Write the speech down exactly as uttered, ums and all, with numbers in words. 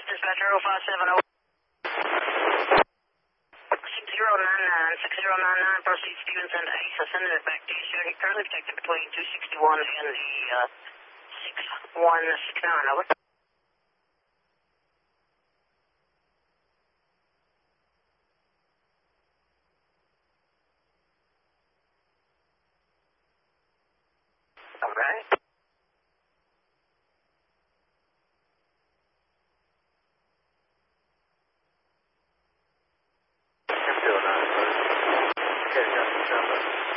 dispatcher oh five seven oh. six zero nine nine, six zero nine nine, proceed Stevenson to Ace. I'm sending it back to you, sir. You're currently detected between two sixty-one and the uh, six one six nine, over. All right.